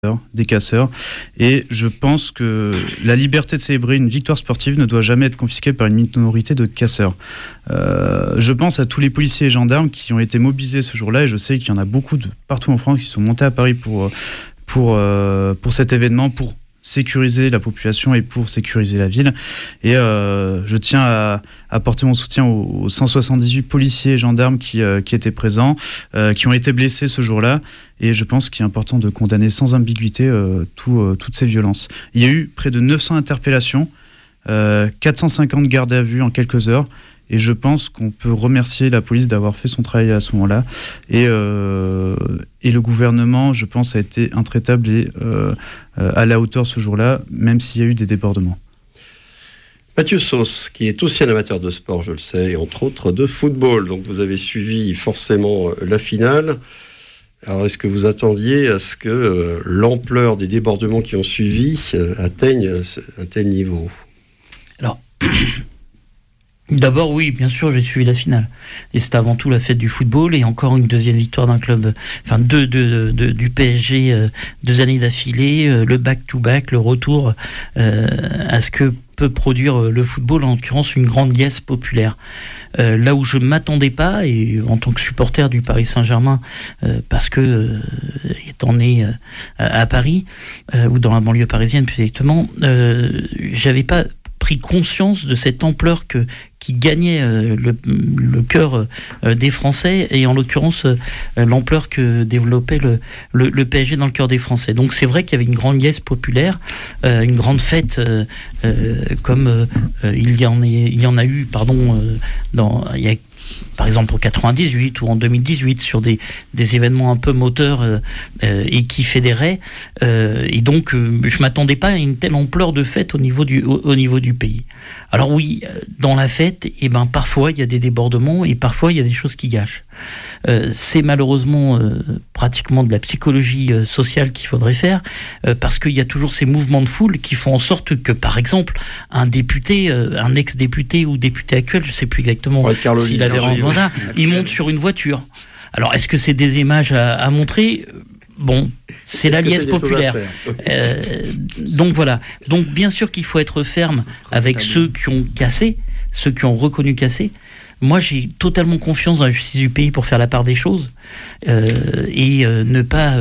des casseurs, et je pense que la liberté de célébrer une victoire sportive ne doit jamais être confisquée par une minorité de casseurs. Je pense à tous les policiers et gendarmes qui ont été mobilisés ce jour-là, et je sais qu'il y en a beaucoup partout en France qui sont montés à Paris pour cet événement, pour sécuriser la population et pour sécuriser la ville. Et je tiens à apporter mon soutien aux 178 policiers et gendarmes qui étaient présents, qui ont été blessés ce jour-là. Et je pense qu'il est important de condamner sans ambiguïté toutes ces violences. Il y a eu près de 900 interpellations, 450 gardes à vue en quelques heures. Et je pense qu'on peut remercier la police d'avoir fait son travail à ce moment-là. Et le gouvernement, je pense, a été intraitable et à la hauteur ce jour-là, même s'il y a eu des débordements. Mathieu Sauce, qui est aussi un amateur de sport, je le sais, et entre autres de football. Donc vous avez suivi forcément la finale. Alors est-ce que vous attendiez à ce que l'ampleur des débordements qui ont suivi atteigne un tel niveau ? Alors... D'abord, oui, bien sûr, j'ai suivi la finale. Et c'est avant tout la fête du football et encore une deuxième victoire d'un club, enfin du PSG, 2 années d'affilée, le back-to-back, le retour à ce que peut produire le football, en l'occurrence une grande liesse populaire. Là où je ne m'attendais pas, et en tant que supporter du Paris Saint-Germain, parce que étant né à Paris, ou dans la banlieue parisienne plus exactement, j'avais pas pris conscience de cette ampleur qui gagnait le cœur des Français, et en l'occurrence l'ampleur que développait le PSG dans le cœur des Français. Donc c'est vrai qu'il y avait une grande liesse populaire, une grande fête comme il y en a eu il y a par exemple en 98 ou en 2018 sur des événements un peu moteurs et qui fédéraient, et donc je m'attendais pas à une telle ampleur de fête au niveau du pays. Alors oui, dans la fête, parfois il y a des débordements et parfois il y a des choses qui gâchent. C'est malheureusement pratiquement de la psychologie sociale qu'il faudrait faire, parce qu'il y a toujours ces mouvements de foule qui font en sorte que, par exemple, un député, un ex-député ou député actuel, je ne sais plus exactement s'il avait rendu mandat, il monte sur une voiture. Alors, est-ce que c'est des images à montrer ? Bon, c'est la liesse populaire. Donc voilà. Donc bien sûr qu'il faut être ferme avec ceux qui ont cassé, ceux qui ont reconnu casser. Moi, j'ai totalement confiance dans la justice du pays pour faire la part des choses et ne pas...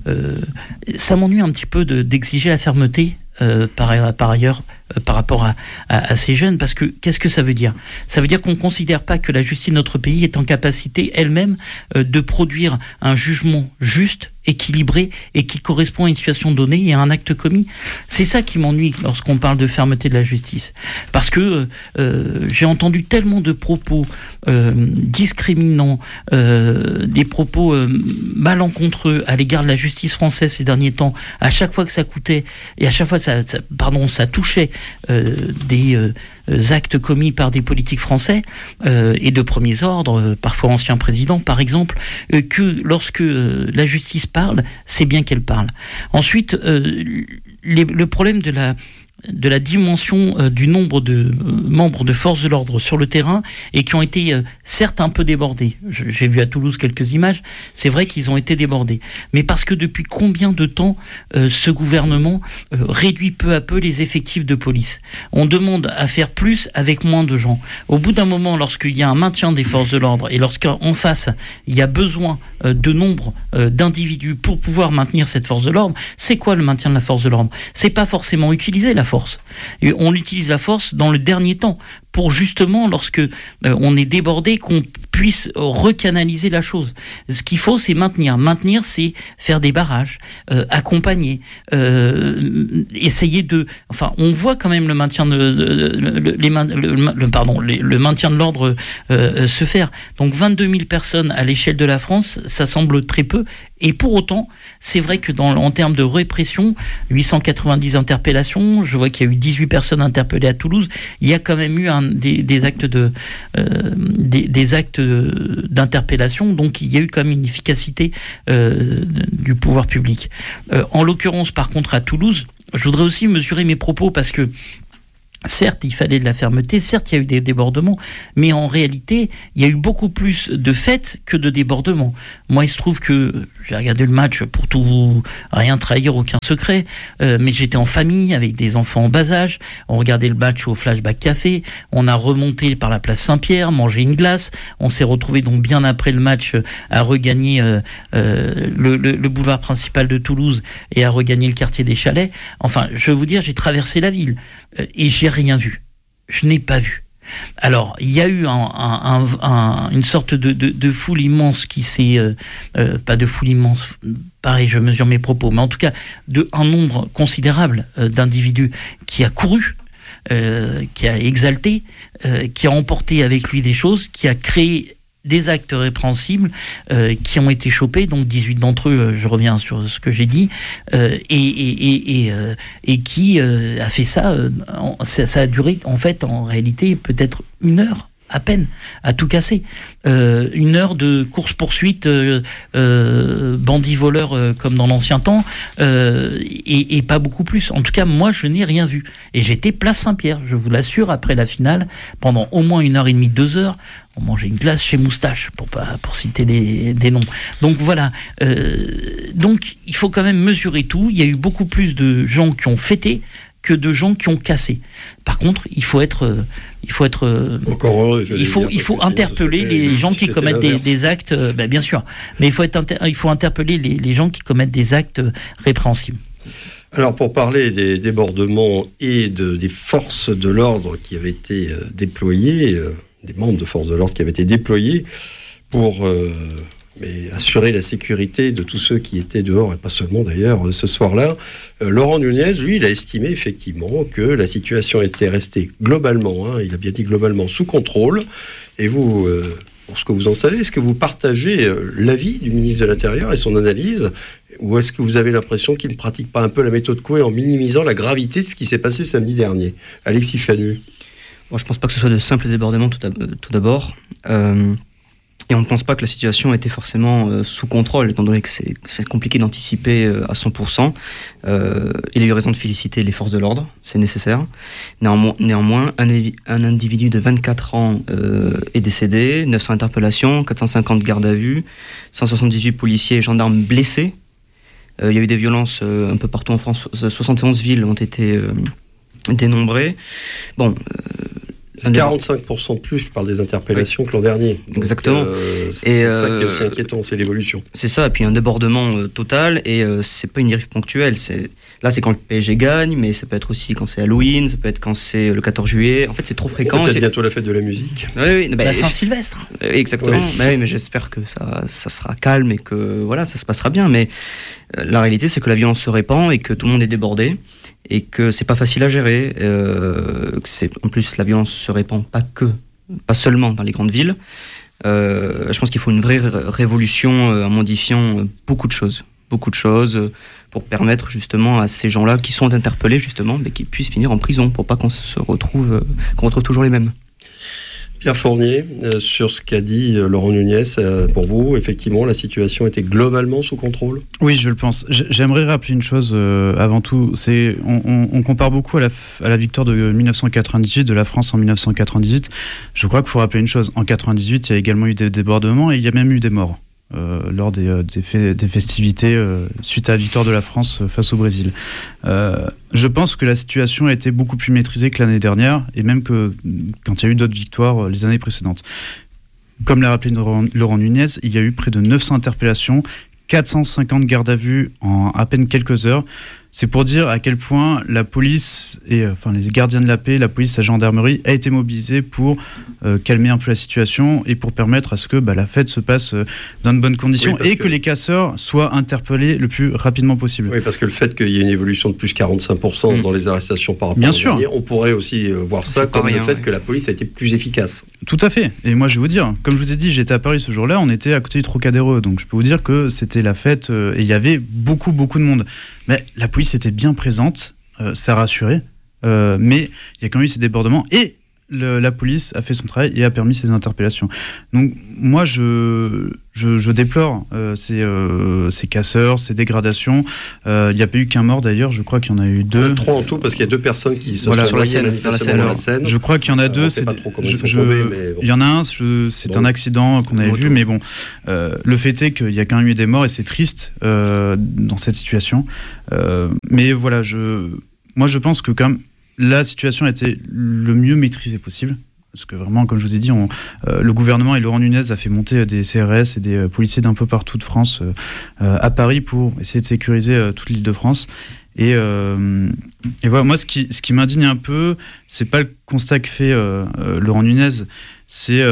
ça m'ennuie un petit peu d'exiger la fermeté par ailleurs par rapport à ces jeunes, parce que qu'est-ce que ça veut dire ? Ça veut dire qu'on ne considère pas que la justice de notre pays est en capacité elle-même de produire un jugement juste, équilibré et qui correspond à une situation donnée et à un acte commis. C'est ça qui m'ennuie lorsqu'on parle de fermeté de la justice, parce que j'ai entendu tellement de propos discriminants, des propos malencontreux à l'égard de la justice française ces derniers temps, à chaque fois que ça coûtait et à chaque fois que ça touchait des actes commis par des politiques français et de premiers ordres, parfois anciens présidents par exemple, que lorsque la justice parle, c'est bien qu'elle parle. Ensuite, le problème de la dimension du nombre de membres de forces de l'ordre sur le terrain, et qui ont été certes un peu débordés. J'ai vu à Toulouse quelques images, c'est vrai qu'ils ont été débordés. Mais parce que depuis combien de temps ce gouvernement réduit peu à peu les effectifs de police ? On demande à faire plus avec moins de gens. Au bout d'un moment, lorsqu'il y a un maintien des forces de l'ordre, et lorsqu'en face, il y a besoin de nombre d'individus pour pouvoir maintenir cette force de l'ordre, c'est quoi le maintien de la force de l'ordre ? C'est pas forcément utiliser la force. Et on utilise la force dans le dernier temps pour justement, lorsque on est débordé, qu'on puisse recanaliser la chose. Ce qu'il faut, c'est maintenir. Maintenir, c'est faire des barrages, accompagner, essayer de... Enfin, on voit quand même le maintien le maintien de l'ordre se faire. Donc 22 000 personnes à l'échelle de la France, ça semble très peu. Et pour autant, c'est vrai que en termes de répression, 890 interpellations, je vois qu'il y a eu 18 personnes interpellées à Toulouse, il y a quand même eu des actes d'interpellation, donc il y a eu quand même une efficacité du pouvoir public. En l'occurrence, par contre, à Toulouse, je voudrais aussi mesurer mes propos, parce que Certes, il fallait de la fermeté, certes, il y a eu des débordements, mais en réalité, il y a eu beaucoup plus de faits que de débordements. Moi, il se trouve que j'ai regardé le match pour rien trahir, aucun secret, mais j'étais en famille avec des enfants en bas âge, on regardait le match au Flashback Café, on a remonté par la place Saint-Pierre, mangé une glace, on s'est retrouvé donc bien après le match à regagner le boulevard principal de Toulouse et à regagner le quartier des Chalets. Enfin, je veux vous dire, j'ai traversé la ville et j'ai rien vu. Je n'ai pas vu. Alors, il y a eu une sorte de foule immense qui s'est... pas de foule immense, pareil, je mesure mes propos, mais en tout cas, un nombre considérable d'individus qui a couru, qui a exalté, qui a emporté avec lui des choses, qui a créé des actes répréhensibles qui ont été chopés, donc 18 d'entre eux, je reviens sur ce que j'ai dit, et qui a fait ça, ça a duré en fait en réalité peut-être 1 heure à peine, à tout casser. 1 heure de course-poursuite bandits-voleurs comme dans l'ancien temps, et pas beaucoup plus. En tout cas, moi, je n'ai rien vu. Et j'étais place Saint-Pierre, je vous l'assure, après la finale, pendant au moins 1h30, 2 heures, on mangeait une glace chez Moustache, pour citer des noms. Donc voilà. Donc, il faut quand même mesurer tout. Il y a eu beaucoup plus de gens qui ont fêté que de gens qui ont cassé. Par contre, il faut être encore heureux, il faut interpeller les gens qui commettent des actes, bien sûr, mais il faut interpeller les gens qui commettent des actes répréhensibles. Alors, pour parler des débordements et des forces de l'ordre qui avaient été déployées, des membres de forces de l'ordre qui avaient été déployés pour assurer la sécurité de tous ceux qui étaient dehors, et pas seulement d'ailleurs ce soir-là, Laurent Nunez, lui, il a estimé effectivement que la situation était restée globalement, il a bien dit globalement, sous contrôle. Et vous, pour ce que vous en savez, est-ce que vous partagez l'avis du ministre de l'Intérieur et son analyse, ou est-ce que vous avez l'impression qu'il ne pratique pas un peu la méthode Coué en minimisant la gravité de ce qui s'est passé samedi dernier? Alexis Chanu. Bon, je ne pense pas que ce soit de simples débordements tout d'abord. Et on ne pense pas que la situation était forcément sous contrôle, étant donné que c'est compliqué d'anticiper à 100%. Il a eu raison de féliciter les forces de l'ordre, c'est nécessaire. Néanmoins, un individu de 24 ans est décédé, 900 interpellations, 450 gardes à vue, 178 policiers et gendarmes blessés. Il y a eu des violences un peu partout en France, 71 villes ont été dénombrées. Bon... C'est 45% de plus, je parle des interpellations, que l'an dernier. Donc, exactement. C'est ça qui est aussi inquiétant, c'est l'évolution. C'est ça, et puis un débordement total, et c'est pas une dérive ponctuelle. Là, c'est quand le PSG gagne, mais ça peut être aussi quand c'est Halloween, ça peut être quand c'est le 14 juillet. En fait, c'est trop fréquent. Peut-être bientôt la fête de la musique. Oui, la Saint-Sylvestre. Exactement. Oui. Oui, mais j'espère que ça sera calme et que voilà, ça se passera bien. Mais la réalité, c'est que la violence se répand et que tout le monde est débordé. Et que c'est pas facile à gérer. En plus, la violence se répand pas seulement dans les grandes villes. Je pense qu'il faut une vraie révolution en modifiant beaucoup de choses pour permettre justement à ces gens-là qui sont interpellés justement, mais qui puissent finir en prison pour pas qu'on retrouve toujours les mêmes. Pierre Fournier, sur ce qu'a dit Laurent Nunez, pour vous, effectivement, la situation était globalement sous contrôle ? Oui, je le pense. J'aimerais rappeler une chose avant tout. On compare beaucoup à la victoire de 1998, de la France en 1998. Je crois qu'il faut rappeler une chose. En 1998, il y a également eu des débordements et il y a même eu des morts lors des festivités suite à la victoire de la France face au Brésil. Je pense que la situation a été beaucoup plus maîtrisée que l'année dernière, et même que quand il y a eu d'autres victoires les années précédentes. Comme l'a rappelé Laurent Nunez, il y a eu près de 900 interpellations, 450 gardes à vue en à peine quelques heures. C'est pour dire à quel point la police et les gardiens de la paix, la police, la gendarmerie a été mobilisée pour calmer un peu la situation et pour permettre à ce que la fête se passe dans de bonnes conditions, et que les casseurs soient interpellés le plus rapidement possible. Oui, parce que le fait qu'il y ait une évolution de plus 45% dans les arrestations par rapport au dernier, on pourrait aussi voir ça comme le fait que la police a été plus efficace. Tout à fait. Et moi, je vais vous dire, comme je vous ai dit, j'étais à Paris ce jour-là, on était à côté du Trocadéro, donc je peux vous dire que c'était la fête et il y avait beaucoup de monde. Mais la police était bien présente, ça rassurait, mais il y a quand même eu ces débordements. Et la police a fait son travail et a permis ces interpellations. Donc moi je déplore ces casseurs, ces dégradations. Il n'y a pas eu qu'un mort d'ailleurs, je crois qu'il y en a eu 2. 3 en tout parce qu'il y a 2 personnes qui sont voilà, sur la scène. Je crois qu'il y en a 2. C'est pas trop comment ils sont tombés, mais bon. Il y en a un, c'est un accident qu'on avait vu, mais bon, le fait est qu'il y a quand même eu des morts et c'est triste dans cette situation. Mais voilà, moi je pense que quand même la situation a été le mieux maîtrisée possible. Parce que vraiment, comme je vous ai dit, le gouvernement et Laurent Nunez a fait monter des CRS et des policiers d'un peu partout de France à Paris pour essayer de sécuriser toute l'Île-de-France. Et voilà, moi, ce qui m'indigne un peu, c'est pas le constat que fait Laurent Nunez, c'est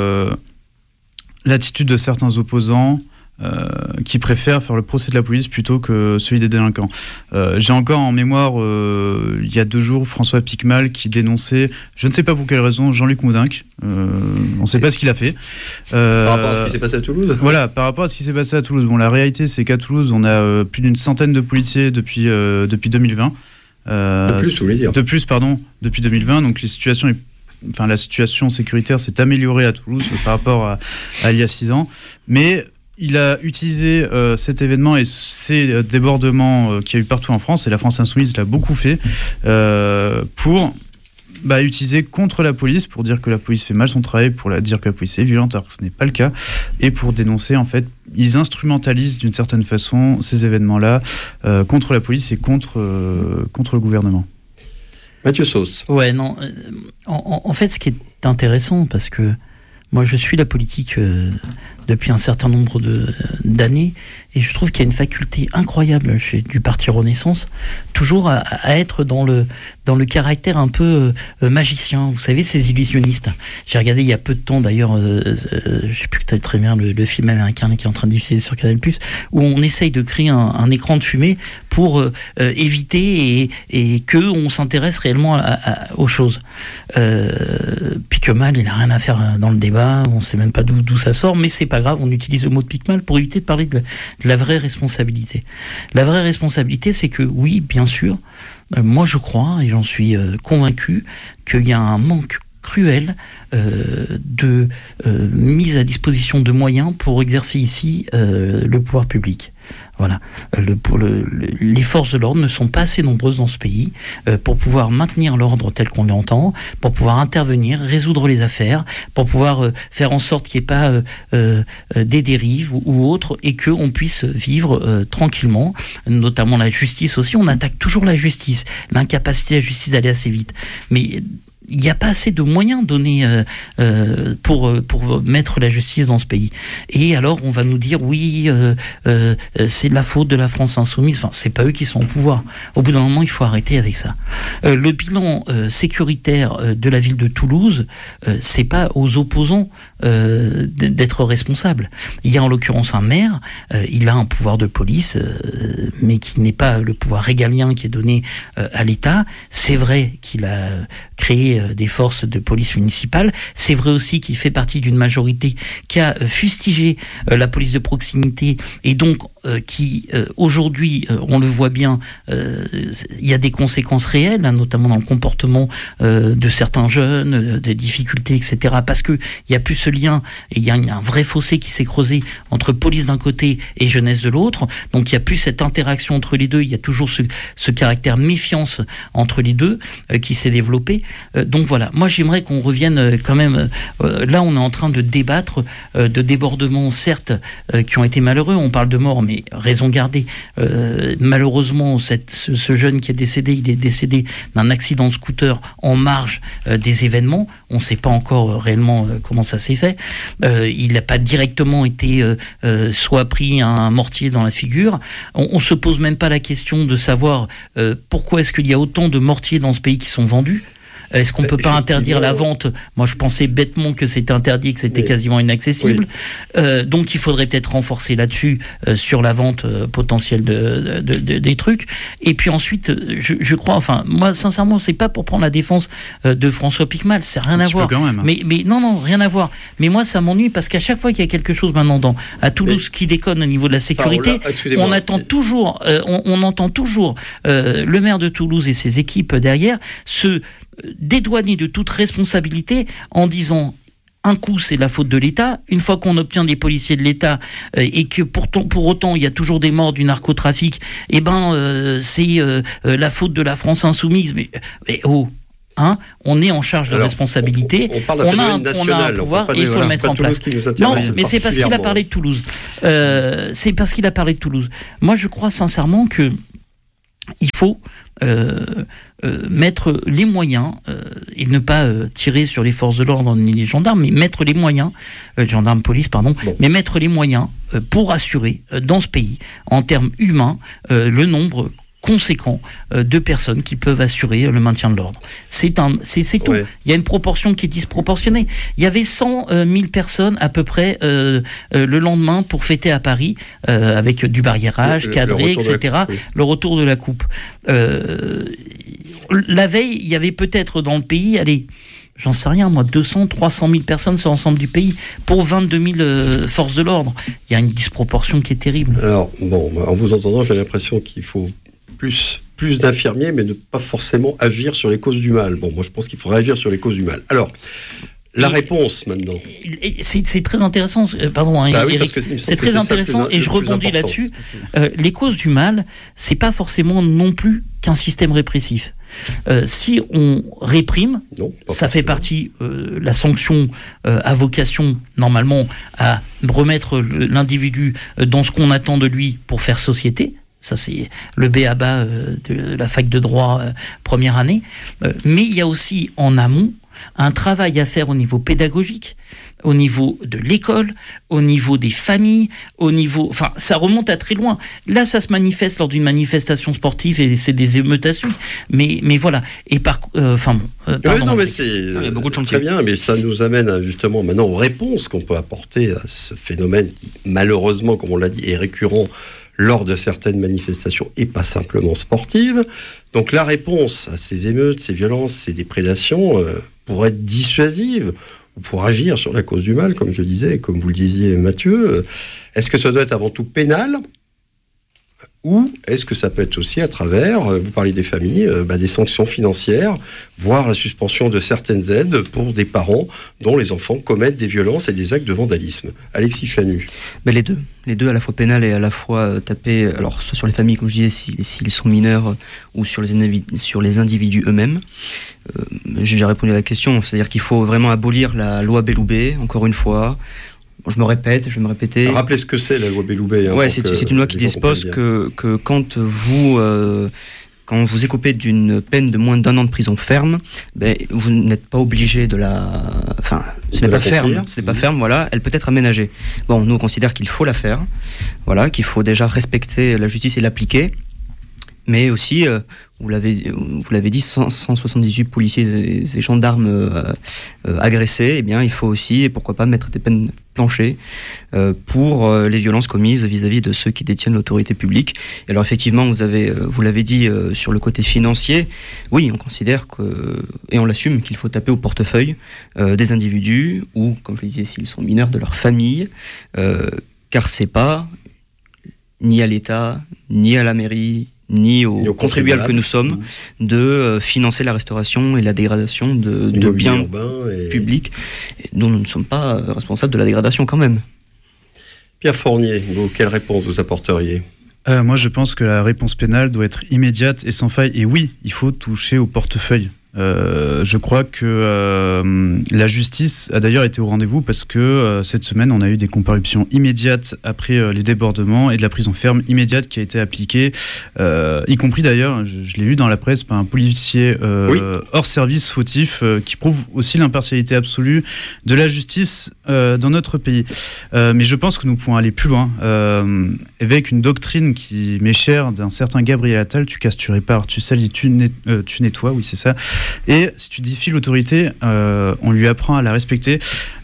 l'attitude de certains opposants qui préfèrent faire le procès de la police plutôt que celui des délinquants. J'ai encore en mémoire, il y a 2 jours, François Piquemal qui dénonçait, je ne sais pas pour quelle raison, Jean-Luc Moudinque. On ne sait pas ce qu'il a fait. Par rapport à ce qui s'est passé à Toulouse. Voilà, par rapport à ce qui s'est passé à Toulouse. Bon, la réalité, c'est qu'à Toulouse, on a plus d'une centaine de policiers depuis 2020. De plus, depuis 2020. Donc la situation sécuritaire s'est améliorée à Toulouse par rapport à il y a 6 ans. Mais il a utilisé cet événement et ces débordements qu'il y a eu partout en France, et la France Insoumise l'a beaucoup fait, pour utiliser contre la police, pour dire que la police fait mal son travail, pour dire que la police est violente alors que ce n'est pas le cas, et pour dénoncer, en fait, ils instrumentalisent d'une certaine façon ces événements-là contre la police et contre le gouvernement. Mathieu Sauce. Ouais, non. En fait, ce qui est intéressant, parce que moi je suis la politique depuis un certain nombre d'années, et je trouve qu'il y a une faculté incroyable du Parti Renaissance, toujours à être dans le caractère un peu magicien, vous savez, ces illusionnistes. J'ai regardé il y a peu de temps d'ailleurs, je sais plus très bien, le film américain qui est en train de diffuser sur Canal+, où on essaye de créer un écran de fumée pour éviter et que on s'intéresse réellement aux choses. Piquemal, il n'a rien à faire dans le débat, on ne sait même pas d'où ça sort, mais c'est pas grave, on utilise le mot de Piquemal pour éviter de parler de la vraie responsabilité. La vraie responsabilité, c'est que oui, bien sûr, moi je crois, et j'en suis convaincu, qu'il y a un manque cruel de mise à disposition de moyens pour exercer ici le pouvoir public. Voilà. Les forces de l'ordre ne sont pas assez nombreuses dans ce pays pour pouvoir maintenir l'ordre tel qu'on l'entend, pour pouvoir intervenir, résoudre les affaires, pour pouvoir faire en sorte qu'il n'y ait pas des dérives ou autres, et qu'on puisse vivre tranquillement, notamment la justice aussi. On attaque toujours la justice, l'incapacité de la justice d'aller assez vite. Mais il n'y a pas assez de moyens donnés pour mettre la justice dans ce pays. Et alors, on va nous dire, oui, c'est de la faute de la France Insoumise. Enfin, c'est pas eux qui sont au pouvoir. Au bout d'un moment, il faut arrêter avec ça. Le bilan sécuritaire de la ville de Toulouse, c'est pas aux opposants d'être responsables. Il y a en l'occurrence un maire, il a un pouvoir de police, mais qui n'est pas le pouvoir régalien qui est donné à l'État. C'est vrai qu'il a créé des forces de police municipale. C'est vrai aussi qu'il fait partie d'une majorité qui a fustigé la police de proximité, et donc qui aujourd'hui, on le voit bien, il y a des conséquences réelles, hein, notamment dans le comportement de certains jeunes, des difficultés, etc. Parce que il y a plus ce lien, et il y a un vrai fossé qui s'est creusé entre police d'un côté et jeunesse de l'autre. Donc il y a plus cette interaction entre les deux. Il y a toujours ce caractère méfiance entre les deux qui s'est développé. Donc voilà, moi j'aimerais qu'on revienne quand même, là on est en train de débattre de débordements certes qui ont été malheureux, on parle de mort mais raison gardée, malheureusement ce jeune qui est décédé, il est décédé d'un accident de scooter en marge des événements, on ne sait pas encore réellement comment ça s'est fait, il n'a pas directement été soit pris un mortier dans la figure, on se pose même pas la question de savoir pourquoi est-ce qu'il y a autant de mortiers dans ce pays qui sont vendus. Est-ce qu'on ne peut pas interdire la vente ? Moi, je pensais bêtement que c'était interdit, que c'était quasiment inaccessible. Oui. Donc, il faudrait peut-être renforcer là-dessus sur la vente potentielle des trucs. Et puis ensuite, je crois, enfin, moi, sincèrement, c'est pas pour prendre la défense de François Piquemal, ça n'a rien à voir. Mais non, rien à voir. Mais moi, ça m'ennuie parce qu'à chaque fois qu'il y a quelque chose maintenant à Toulouse qui déconne au niveau de la sécurité, on attend toujours, on entend toujours le maire de Toulouse et ses équipes derrière dédouaner de toute responsabilité en disant un coup c'est la faute de l'État, une fois qu'on obtient des policiers de l'État et que pour autant il y a toujours des morts du narcotrafic, c'est la faute de la France insoumise. Mais on est en charge de responsabilité. On parle d'un phénomène national. On a un pouvoir et il faut le mettre en place. Non, mais c'est parce qu'il a parlé de Toulouse. Moi, je crois sincèrement que il faut mettre les moyens et ne pas tirer sur les forces de l'ordre ni les gendarmes, mais mettre les moyens, gendarmes, police, pardon, mais mettre les moyens pour assurer dans ce pays, en termes humains, le nombre conséquent de personnes qui peuvent assurer le maintien de l'ordre. C'est tout. Ouais. Il y a une proportion qui est disproportionnée. Il y avait 100 000 personnes à peu près le lendemain pour fêter à Paris avec du barriérage, cadré, etc. Le retour de la coupe. La veille, il y avait peut-être dans le pays, j'en sais rien, moi, 200, 300 000 personnes sur l'ensemble du pays pour 22 000 forces de l'ordre. Il y a une disproportion qui est terrible. Alors, en vous entendant, j'ai l'impression qu'il faut plus d'infirmiers, mais ne pas forcément agir sur les causes du mal. Moi, je pense qu'il faudrait agir sur les causes du mal. Alors, la réponse, maintenant. C'est très intéressant, Eric, c'est très intéressant, et je rebondis là-dessus. Les causes du mal, c'est pas forcément non plus qu'un système répressif. Si on réprime, ça fait partie, la sanction a vocation normalement à remettre l'individu dans ce qu'on attend de lui pour faire société. Ça, c'est le b.a.-ba de la fac de droit première année. Mais il y a aussi en amont un travail à faire au niveau pédagogique, au niveau de l'école, au niveau des familles, ça remonte à très loin. Là, ça se manifeste lors d'une manifestation sportive et c'est des émeutations. Mais voilà. Et mais c'est beaucoup de très bien, mais ça nous amène justement maintenant aux réponses qu'on peut apporter à ce phénomène qui, malheureusement, comme on l'a dit, est récurrent lors de certaines manifestations et pas simplement sportives. Donc la réponse à ces émeutes, ces violences, ces déprédations pour être dissuasive ou pour agir sur la cause du mal, comme je disais, comme vous le disiez Mathieu, est-ce que ça doit être avant tout pénal ou est-ce que ça peut être aussi à travers, vous parlez des familles, des sanctions financières, voire la suspension de certaines aides pour des parents dont les enfants commettent des violences et des actes de vandalisme. Alexis Chanu. Mais les deux, à la fois pénal et à la fois taper, alors soit sur les familles, comme je disais, s'ils sont mineurs, ou sur les individus eux-mêmes. J'ai déjà répondu à la question, c'est-à-dire qu'il faut vraiment abolir la loi Belloubet, encore une fois. Je vais me répéter. Rappelez ce que c'est la loi Belloubet. C'est une loi qui dispose que quand vous écopez d'une peine de moins d'1 an de prison ferme, vous n'êtes pas obligé de la... ce n'est pas ferme, voilà, elle peut être aménagée. Nous on considère qu'il faut la faire, voilà, qu'il faut déjà respecter la justice et l'appliquer, mais aussi, vous l'avez dit, 178 policiers et gendarmes agressés, il faut aussi, et pourquoi pas, mettre des peines planchées pour les violences commises vis-à-vis de ceux qui détiennent l'autorité publique. Et alors effectivement, vous l'avez dit sur le côté financier, oui, on considère et on l'assume qu'il faut taper au portefeuille des individus, ou, comme je le disais, s'ils sont mineurs, de leur famille, car c'est pas ni à l'État, ni à la mairie, ni aux contribuables que nous sommes, de financer la restauration et la dégradation de biens publics dont nous ne sommes pas responsables de la dégradation quand même. Pierre Fournier, quelle réponse vous apporteriez ? Moi, je pense que la réponse pénale doit être immédiate et sans faille. Et oui, il faut toucher au portefeuille. Je crois que la justice a d'ailleurs été au rendez-vous parce que cette semaine on a eu des comparutions immédiates après les débordements et de la prison ferme immédiate qui a été appliquée, y compris d'ailleurs, je l'ai vu dans la presse, par un policier hors service fautif qui prouve aussi l'impartialité absolue de la justice dans notre pays. Mais je pense que nous pouvons aller plus loin avec une doctrine qui m'est chère d'un certain Gabriel Attal: tu casses, tu répares, tu salis, tu nettoies, oui c'est ça. Et si tu défies l'autorité, on lui apprend à la respecter.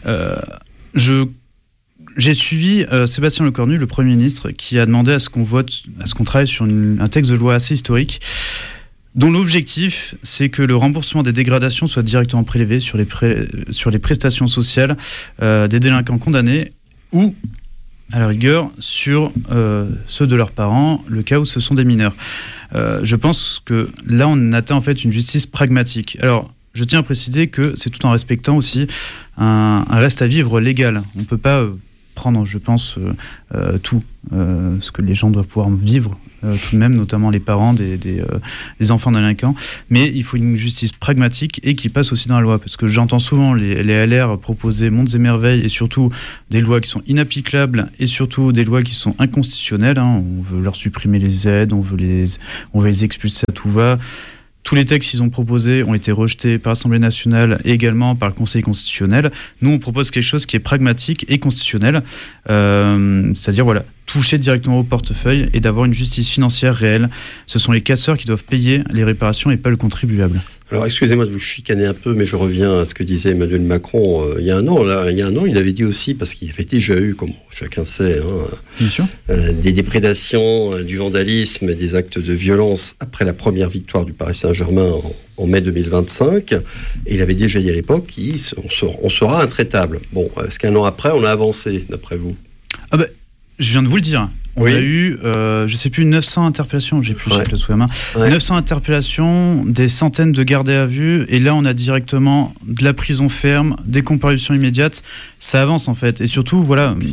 J'ai suivi Sébastien Lecornu, le Premier ministre, qui a demandé à ce qu'on travaille sur un texte de loi assez historique, dont l'objectif, c'est que le remboursement des dégradations soit directement prélevé sur les prestations sociales des délinquants condamnés, ou, à la rigueur, sur ceux de leurs parents, le cas où ce sont des mineurs. Je pense que là, on atteint en fait une justice pragmatique. Alors, je tiens à préciser que c'est tout en respectant aussi un reste à vivre légal. On ne peut pas prendre, je pense, tout ce que les gens doivent pouvoir vivre, tout de même, notamment les parents des enfants délinquants. Mais il faut une justice pragmatique et qui passe aussi dans la loi. Parce que j'entends souvent les LR proposer mondes et merveilles et surtout des lois qui sont inapplicables et surtout des lois qui sont inconstitutionnelles. On veut leur supprimer les aides, on veut les expulser à tout va. Tous les textes qu'ils ont proposés ont été rejetés par l'Assemblée nationale et également par le Conseil constitutionnel. Nous, on propose quelque chose qui est pragmatique et constitutionnel, c'est-à-dire toucher directement au portefeuille et d'avoir une justice financière réelle. Ce sont les casseurs qui doivent payer les réparations et pas le contribuable. Alors, excusez-moi de vous chicaner un peu, mais je reviens à ce que disait Emmanuel Macron il y a un an. Il avait dit aussi, parce qu'il y avait déjà eu, comme chacun sait, Bien sûr. Des déprédations, du vandalisme, des actes de violence après la première victoire du Paris Saint-Germain en mai 2025. Et il avait déjà dit à l'époque on sera intraitable. Bon, est-ce qu'un an après, on a avancé, d'après vous ? Je viens de vous le dire. On a eu, je sais plus, 900 interpellations, j'ai plus le sous la main. 900 interpellations, des centaines de gardés à vue, et là on a directement de la prison ferme, des comparutions immédiates. Ça avance en fait, et surtout,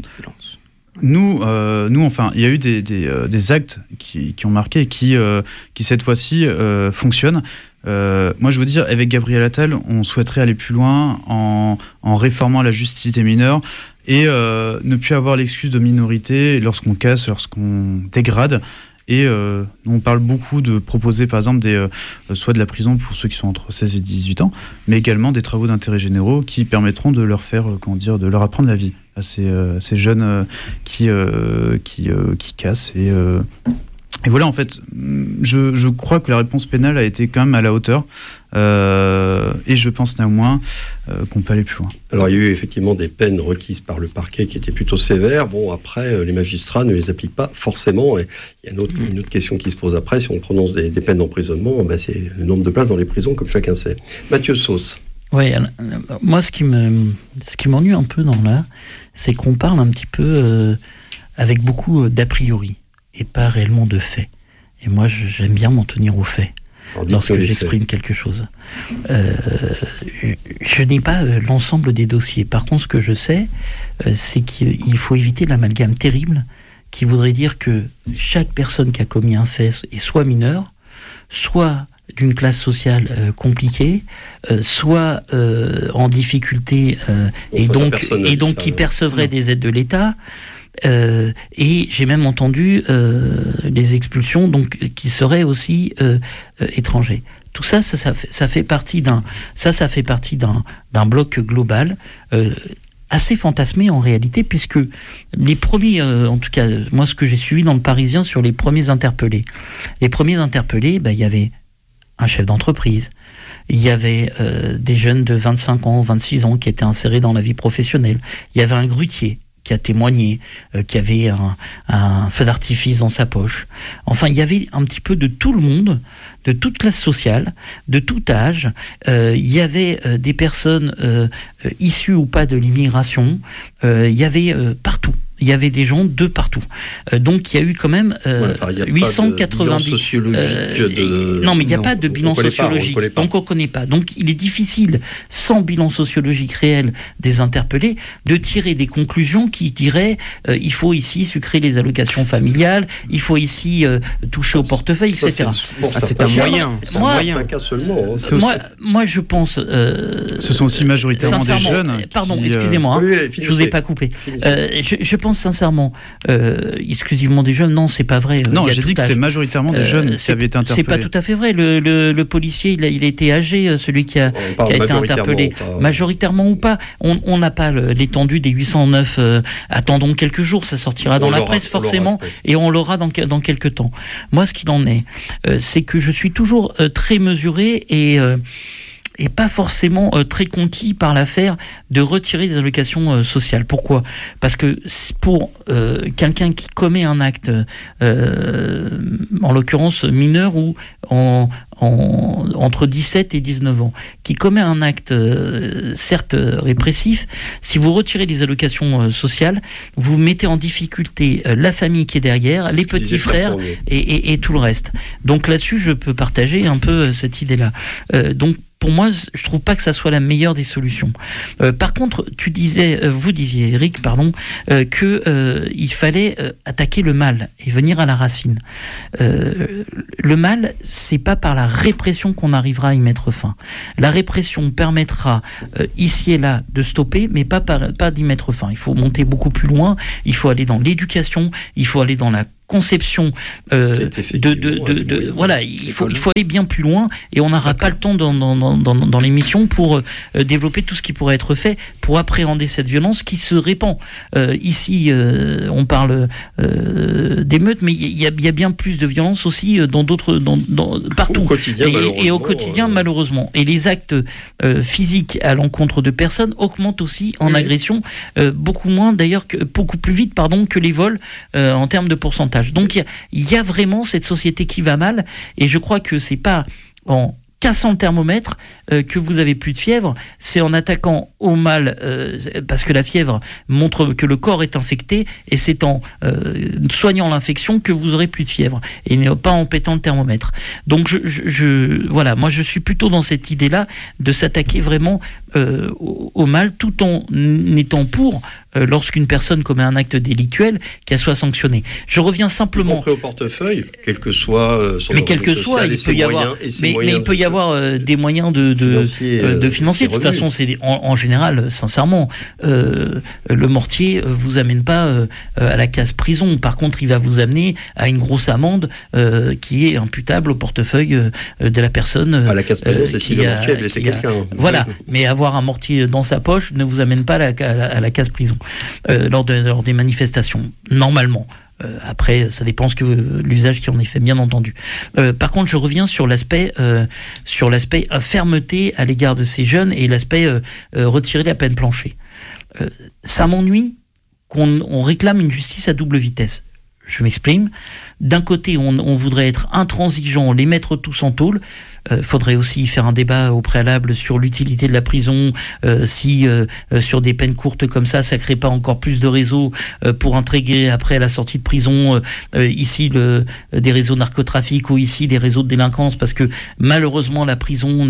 nous, enfin, il y a eu des actes qui ont marqué et qui cette fois-ci fonctionnent. Moi, je veux dire, avec Gabriel Attal, on souhaiterait aller plus loin en réformant la justice des mineurs et ne plus avoir l'excuse de minorité lorsqu'on casse, lorsqu'on dégrade. Et on parle beaucoup de proposer, par exemple, soit de la prison pour ceux qui sont entre 16 et 18 ans, mais également des travaux d'intérêt généraux qui permettront de leur faire, de leur apprendre la vie à ces jeunes qui cassent. Et voilà, en fait, je crois que la réponse pénale a été quand même à la hauteur. Et je pense néanmoins qu'on peut aller plus loin. Alors, il y a eu effectivement des peines requises par le parquet qui étaient plutôt sévères. Bon, après, les magistrats ne les appliquent pas forcément. Et il y a une autre question qui se pose après. Si on prononce des peines d'emprisonnement, c'est le nombre de places dans les prisons, comme chacun sait. Mathieu Sauce. Oui, moi, ce qui m'ennuie un peu dans là, c'est qu'on parle un petit peu avec beaucoup d'a priori et pas réellement de faits. Et moi, j'aime bien m'en tenir aux faits lorsque j'exprime quelque chose. Je n'ai pas l'ensemble des dossiers. Par contre, ce que je sais, c'est qu'il faut éviter l'amalgame terrible qui voudrait dire que chaque personne qui a commis un fait est soit mineure, soit d'une classe sociale compliquée, soit en difficulté et donc qui percevrait des aides de l'État. Et j'ai même entendu les expulsions donc qui seraient aussi étrangers. Tout ça fait partie d'un bloc global assez fantasmé en réalité, puisque les premiers, en tout cas moi ce que j'ai suivi dans le Parisien sur les premiers interpellés, il y avait un chef d'entreprise, il y avait des jeunes de 25 ans, 26 ans qui étaient insérés dans la vie professionnelle, il y avait un grutier qui a témoigné, qui avait un feu d'artifice dans sa poche. Enfin, il y avait un petit peu de tout le monde, de toute classe sociale, de tout âge. Il y avait des personnes issues ou pas de l'immigration. Il y avait partout. Il y avait des gens de partout. Donc, il y a eu quand même 890... Non, mais il n'y a pas de bilan sociologique. Donc, on ne connaît pas. Donc, il est difficile, sans bilan sociologique réel des interpellés, de tirer des conclusions qui diraient il faut ici sucrer les allocations familiales, il faut ici toucher au portefeuille, etc. C'est un moyen. Moi, je pense... ce sont aussi majoritairement des jeunes. Pardon, excusez-moi, je ne vous ai pas coupé. Je pense sincèrement, exclusivement des jeunes, non, c'est pas vrai. Non, j'ai dit que c'était majoritairement des jeunes qui avaient été interpellés. C'est pas tout à fait vrai. Le policier, il a été âgé, celui qui a été interpellé. Majoritairement ou pas. On n'a pas l'étendue des 809. Attendons quelques jours, ça sortira dans la presse forcément, et on l'aura dans quelques temps. Moi, ce qu'il en est, c'est que je suis toujours très mesuré et pas forcément très conquis par l'affaire de retirer des allocations sociales. Pourquoi ? Parce que pour quelqu'un qui commet un acte, en l'occurrence mineur ou entre 17 et 19 ans, qui commet un acte certes répressif, si vous retirez les allocations sociales, vous mettez en difficulté la famille qui est derrière, les petits frères et tout le reste. Donc là-dessus, je peux partager un peu cette idée-là. Donc pour moi, je trouve pas que ça soit la meilleure des solutions. Par contre, vous disiez, Eric, que il fallait attaquer le mal et venir à la racine. Le mal, c'est pas par la répression qu'on arrivera à y mettre fin. La répression permettra ici et là de stopper, mais pas d'y mettre fin. Il faut monter beaucoup plus loin. Il faut aller dans l'éducation. Il faut aller dans la conception voilà, il faut aller bien plus loin, et on n'aura pas le temps dans l'émission pour développer tout ce qui pourrait être fait pour appréhender cette violence qui se répand. Ici, on parle d'émeutes, mais il y a bien plus de violence aussi dans d'autres, partout. Et au quotidien, malheureusement. Et les actes physiques à l'encontre de personnes augmentent aussi en agression, beaucoup plus vite, que les vols en termes de pourcentage. Donc il y a vraiment cette société qui va mal, et je crois que c'est pas en cassant le thermomètre que vous avez plus de fièvre, c'est en attaquant au mal, parce que la fièvre montre que le corps est infecté, et c'est en soignant l'infection que vous aurez plus de fièvre, et pas en pétant le thermomètre. Donc voilà, moi je suis plutôt dans cette idée-là de s'attaquer vraiment au mal, tout en étant pour lorsqu'une personne commet un acte délictuel, qu'elle soit sanctionnée. Je reviens simplement... Y compris au portefeuille, quel que soit son mais quel que soit, il peut y avoir... Mais il peut y avoir des moyens de financier. De toute façon, c'est en général, sincèrement, le mortier vous amène pas à la case prison. Par contre, il va vous amener à une grosse amende qui est imputable au portefeuille de la personne. À la case prison, c'est si le mortier a blessé quelqu'un. Voilà, mais avoir un mortier dans sa poche ne vous amène pas à la case prison lors des manifestations, normalement. Après, ça dépend l'usage qui en est fait, bien entendu. Par contre, je reviens sur l'aspect fermeté à l'égard de ces jeunes, et l'aspect retirer la peine plancher. Ça m'ennuie qu'on réclame une justice à double vitesse. Je m'exprime. D'un côté, on voudrait être intransigeant, les mettre tous en tôle. Faudrait aussi faire un débat au préalable sur l'utilité de la prison, si sur des peines courtes comme ça crée pas encore plus de réseaux pour intégrer après la sortie de prison ici des réseaux narcotrafiques, ou ici des réseaux de délinquance, parce que malheureusement la prison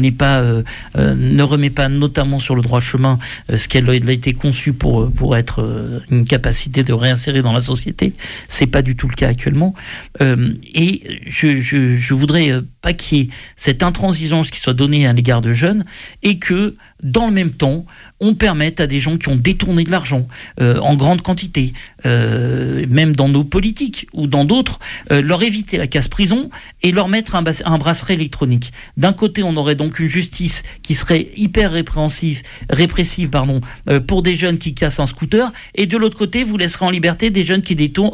ne remet pas notamment sur le droit chemin ce qu'elle a été conçue pour être une capacité de réinsérer dans la société. C'est pas du tout le cas actuellement, et je voudrais pas qu'il y ait cette intransigeance qui soit donnée à l'égard de jeunes, et que dans le même temps on permette à des gens qui ont détourné de l'argent en grande quantité, même dans nos politiques ou dans d'autres, leur éviter la case prison et leur mettre un bracelet électronique. D'un côté, on aurait donc une justice qui serait hyper répressive pour des jeunes qui cassent un scooter, et de l'autre côté, vous laisserez en liberté des jeunes qui détournent,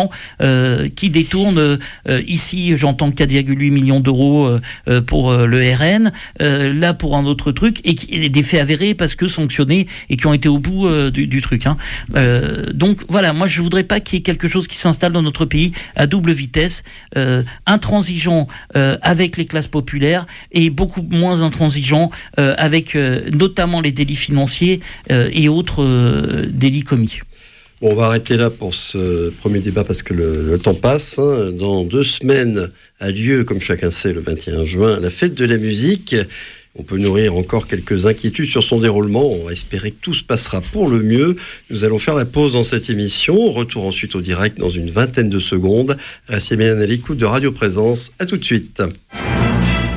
ici j'entends 4,8 millions d'euros pour le RN, là pour un autre truc, et des faits avérés parce que sanctionnés, et qui ont été au bout du truc. Donc voilà, moi je voudrais pas qu'il y ait quelque chose qui s'installe dans notre pays à double vitesse, intransigeant avec les classes populaires, et beaucoup moins intransigeant avec notamment les délits financiers et autres délits commis. Bon, on va arrêter là pour ce premier débat parce que le temps passe. Dans 2 semaines a lieu, comme chacun sait, le 21 juin, la fête de la musique. On peut nourrir encore quelques inquiétudes sur son déroulement. On va espérer que tout se passera pour le mieux. Nous allons faire la pause dans cette émission. Retour ensuite au direct dans une vingtaine de secondes. Restez bien à l'écoute de Radio Présence. À tout de suite.